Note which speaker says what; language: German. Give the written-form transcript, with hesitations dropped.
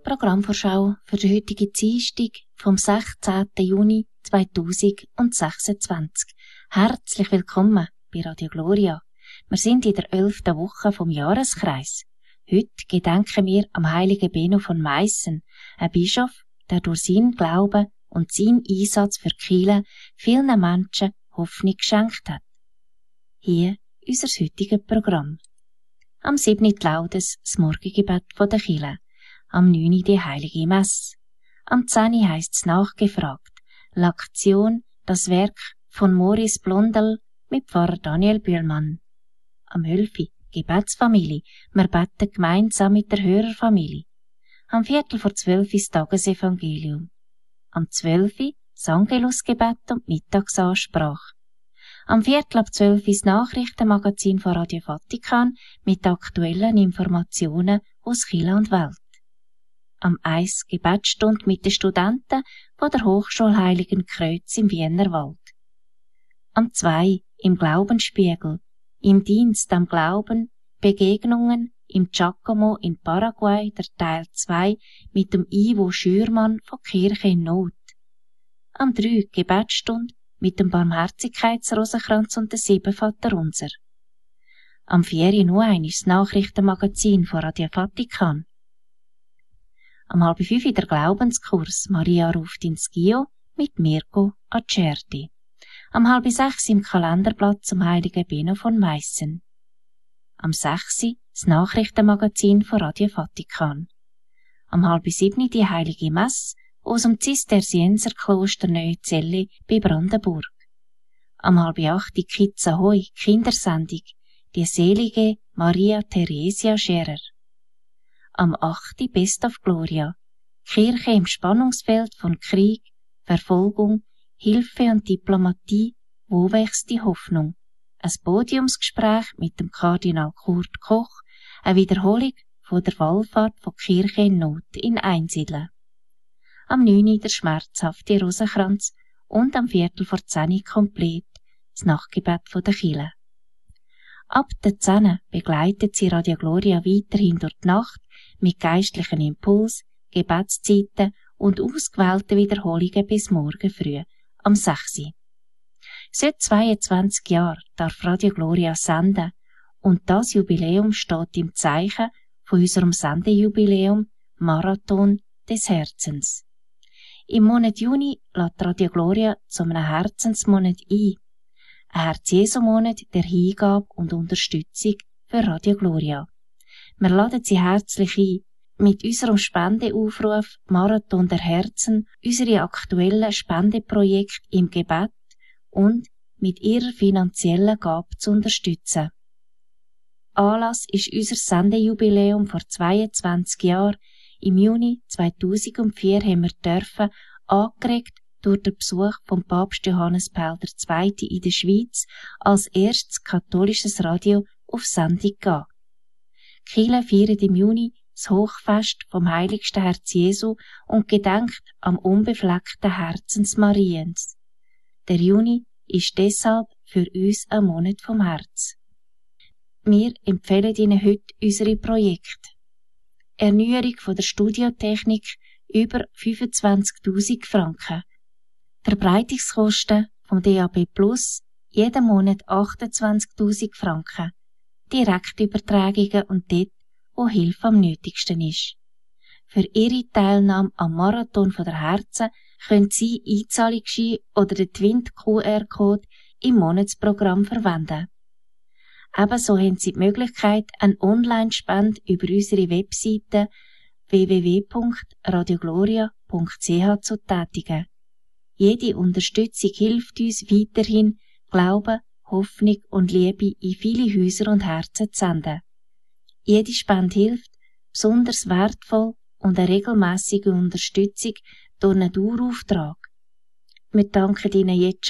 Speaker 1: Programmvorschau für die heutige Dienstag vom 16. Juni 2026. Herzlich willkommen bei Radio Gloria. Wir sind in der 11. Woche vom Jahreskreis. Heute gedenken wir am heiligen Benno von Meissen, ein Bischof, der durch seinen Glauben und seinen Einsatz für die Kirche vielen Menschen Hoffnung geschenkt hat. Hier unser heutiges Programm. Am 7. Laudes das Morgengebet von der Kirche. Am 9. die Heilige Messe. Am 10. heisst es nachgefragt. L'Aktion, das Werk von Maurice Blondel mit Pfarrer Daniel Bühlmann. Am 11. Gebetsfamilie. Wir beten gemeinsam mit der Hörerfamilie. Am 11:45 das Tagesevangelium. Am 12. das Angelusgebet und Mittagsansprache. Am 11:45 das Nachrichtenmagazin von Radio Vatikan mit aktuellen Informationen aus Kirche und Welt. Am 1 Gebetsstunde mit den Studenten von der Hochschule Heiligen Kreuz im Wienerwald. Am 2 im Glaubensspiegel, im Dienst am Glauben, Begegnungen im Giacomo in Paraguay, der Teil 2 mit dem Ivo Schürmann von Kirche in Not. Am 3 Gebetsstunde mit dem Barmherzigkeitsrosenkranz und der 7 Vaterunser. Am 4 noch einmal das Nachrichtenmagazin von Radio Vatikan. Am 4:30 der Glaubenskurs Maria ruft ins Gio mit Mirko Acerti. Am 5:30 im Kalenderblatt zum heiligen Benno von Meissen. Am 6 das Nachrichtenmagazin von Radio Vatikan. Am 6:30 die heilige Messe aus dem Zisterzienserkloster Neuzelle bei Brandenburg. Am 7:30 die Kids Ahoi Kindersendung, die selige Maria Theresia Scherer. Am 8. Best of Gloria. Kirche im Spannungsfeld von Krieg, Verfolgung, Hilfe und Diplomatie. Wo wächst die Hoffnung? Ein Podiumsgespräch mit dem Kardinal Kurt Koch, eine Wiederholung von der Wallfahrt von Kirche in Not in Einsiedeln. Am 9. der schmerzhafte Rosenkranz und am 9:45 komplett das Nachtgebet von der Kirche. Ab der 10 begleitet sie Radio Gloria weiterhin durch die Nacht mit geistlichen Impuls, Gebetszeiten und ausgewählten Wiederholungen bis morgen früh, am 6. Seit 22 Jahren darf Radio Gloria senden und das Jubiläum steht im Zeichen von unserem Sendejubiläum Marathon des Herzens. Im Monat Juni lädt Radio Gloria zu einem Herzensmonat ein. Ein Herz-Jesu-Monat der Hingabe und Unterstützung für Radio Gloria. Wir laden Sie herzlich ein, mit unserem Spendeaufruf Marathon der Herzen unsere aktuellen Spendeprojekte im Gebet und mit Ihrer finanziellen Gabe zu unterstützen. Anlass ist unser Sendejubiläum vor 22 Jahren. Im Juni 2004 haben wir dürfen, angeregt durch den Besuch von Papst Johannes Paul II. In der Schweiz, als erstes katholisches Radio auf Sendung gehen. Die Kirche feiert im Juni das Hochfest vom heiligsten Herz Jesu und gedenkt am unbefleckten Herzens Mariens. Der Juni ist deshalb für uns ein Monat vom Herz. Wir empfehlen Ihnen heute unsere Projekte. Erneuerung von der Studiotechnik über 25.000 Franken. Verbreitungskosten vom DAB Plus jeden Monat 28.000 Franken. Direktübertragungen und dort, wo Hilfe am nötigsten ist. Für Ihre Teilnahme am Marathon der Herzen können Sie Einzahlungsschein oder den Twint-QR-Code im Monatsprogramm verwenden. Ebenso haben Sie die Möglichkeit, eine Online-Spende über unsere Webseite www.radiogloria.ch zu tätigen. Jede Unterstützung hilft uns weiterhin, Glauben, Hoffnung und Liebe in viele Häuser und Herzen zu senden. Jede Spende hilft, besonders wertvoll und eine regelmäßige Unterstützung durch einen Dauerauftrag. Wir danken Ihnen jetzt schon